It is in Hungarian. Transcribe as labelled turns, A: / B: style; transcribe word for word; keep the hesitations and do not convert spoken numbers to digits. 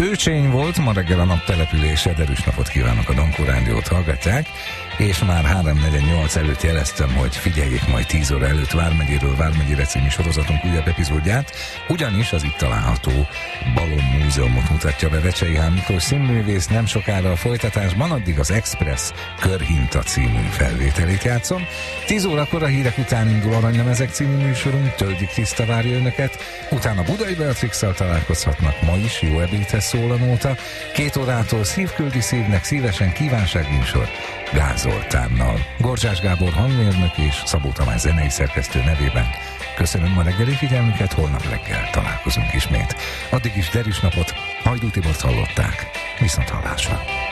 A: Szőcsény volt, ma reggel a nap települése, derűs napot kívánok, a Dankó Rádiót hallgatják, és már három negyvennyolc előtt jeleztem, hogy figyeljék majd tíz óra előtt Vármegyéről Vármegyére című sorozatunk újabb epizódját, ugyanis az itt található Balon Múzeumot mutatja be Vecsei H. Miklós színművész nem sokára a folytatásban, addig az Express Körhinta című felvételét játszom. tíz órakor a hírek után indul Aranylemezek című műsorunk, Töldi Kriszta várja önöket, utána Budai Beatrixsal találkozhatnak, ma is jó ebédhez szól a nóta, két órától Szívküldi Szívnek szívesen kívánságműsor Gáz Zoltánnal. Gorzsás Gábor hangmérnök és Szabó Tamás zenei szerkesztő nevében köszönöm ma reggeli figyelmüket, holnap reggel találkozunk ismét. Addig is derűs napot, Hajdú Tibort hallották, viszont hallásra.